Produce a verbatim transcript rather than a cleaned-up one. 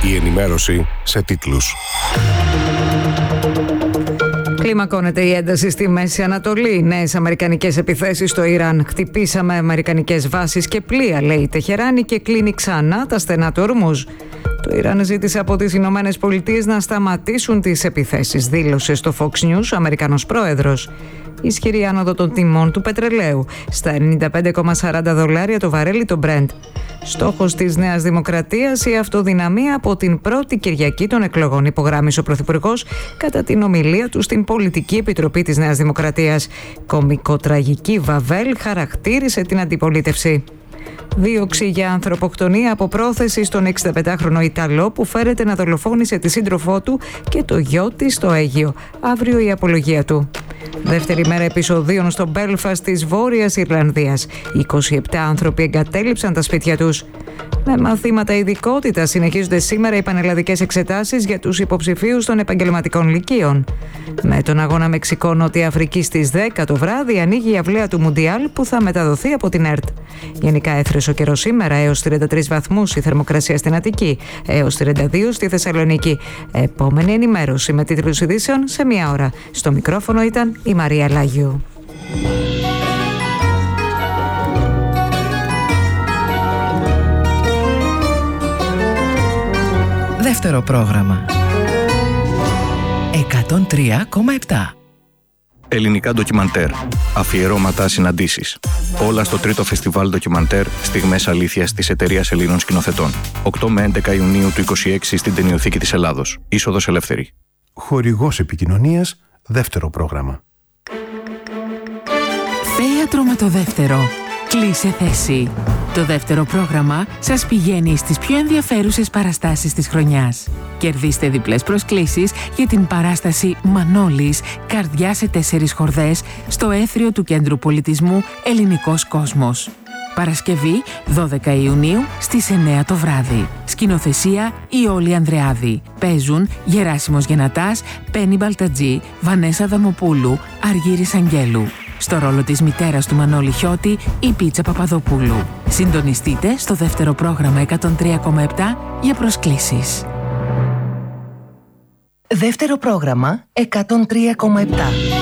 Η ενημέρωση σε τίτλους. Κλιμακώνεται η ένταση στη Μέση Ανατολή. Νέες αμερικανικές επιθέσεις στο Ιράν. Χτυπήσαμε αμερικανικές βάσεις και πλοία, λέει η Τεχεράνη, και κλείνει ξανά τα στενά του Ορμούζ. Το Ιράν ζήτησε από τις Ηνωμένες Πολιτείες να σταματήσουν τις επιθέσεις, δήλωσε στο Fox News ο Αμερικανός πρόεδρος. Ισχυρή άνοδο των τιμών του πετρελαίου στα ενενήντα πέντε κόμμα σαράντα δολάρια το βαρέλι το Brent. Στόχος της Νέας Δημοκρατίας η αυτοδυναμία από την πρώτη Κυριακή των εκλογών, υπογράμμισε ο Πρωθυπουργός κατά την ομιλία του στην Πολιτική Επιτροπή της Νέας Δημοκρατίας. Κομικοτραγική βαβέλ χαρακτήρισε την αντιπολίτευση. Δίωξη για ανθρωποκτονία από πρόθεση στον εξηνταπεντάχρονο Ιταλό που φέρεται να δολοφόνησε τη σύντροφό του και το γιο της στο Αίγυο. Αύριο η απολογία του. Δεύτερη μέρα επεισοδίων στο Μπέλφαστ της Βόρειας Ιρλανδίας. είκοσι επτά άνθρωποι εγκατέλειψαν τα σπίτια τους. Με μαθήματα ειδικότητα συνεχίζονται σήμερα οι πανελλαδικές εξετάσεις για τους υποψηφίους των επαγγελματικών λυκείων. Με τον αγώνα Μεξικό-Νότια Αφρική στις δέκα το βράδυ ανοίγει η αυλαία του Μουντιάλ που θα μεταδοθεί από την ΕΡΤ. Γενικά έθρεσε ο καιρός σήμερα, έως τριάντα τρεις βαθμούς η θερμοκρασία στην Αττική, έως τριάντα δύο στη Θεσσαλονίκη. Επόμενη ενημέρωση με τίτλους ειδήσεων σε μία ώρα. Στο μικρόφωνο ήταν η Μαρία Λάγιου. Δεύτερο πρόγραμμα. εκατόν τρία κόμμα επτά. Ελληνικά ντοκιμαντέρ. Αφιερώματα, συναντήσεις. Όλα στο τρίτο φεστιβάλ ντοκιμαντέρ Στιγμές Αλήθειας της Εταιρείας Ελλήνων Σκηνοθετών. οκτώ με έντεκα Ιουνίου του είκοσι έξι στην Ταινιοθήκη της Ελλάδος. Είσοδος ελεύθερη. Χορηγός επικοινωνίας, δεύτερο πρόγραμμα. Θέατρο με το δεύτερο. Κλείσε θέση. Το δεύτερο πρόγραμμα σας πηγαίνει στις πιο ενδιαφέρουσες παραστάσεις της χρονιάς. Κερδίστε διπλές προσκλήσεις για την παράσταση Μανώλης, καρδιά σε τέσσερις χορδές, στο έθριο του Κέντρου Πολιτισμού Ελληνικός Κόσμος. Παρασκευή δώδεκα Ιουνίου στις εννέα το βράδυ. Σκηνοθεσία Ιόλη Ανδρεάδη. Παίζουν Γεράσιμος Γενατάς, Πέννη Μπαλτατζή, Βανέσα Δαμοπούλου, Αργύρης Αγγέλου. Στο ρόλο της μητέρας του Μανώλη Χιώτη, η Πίτσα Παπαδοπούλου. Συντονιστείτε στο δεύτερο πρόγραμμα εκατόν τρία κόμμα επτά για προσκλήσεις. Δεύτερο πρόγραμμα εκατόν τρία κόμμα επτά.